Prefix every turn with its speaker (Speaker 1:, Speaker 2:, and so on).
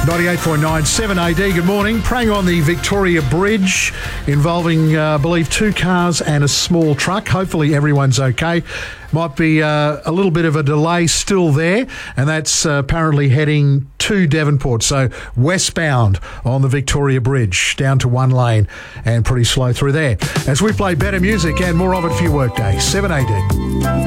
Speaker 1: 98.9 7AD, good morning. Praying on the Victoria Bridge involving, I believe, 2 cars and a small truck. Hopefully everyone's okay. Might be a little bit of a delay still there, and that's apparently heading to Devonport. So westbound on the Victoria Bridge, down to 1 lane and pretty slow through there. As we play better music and more of it for your workday, 7AD.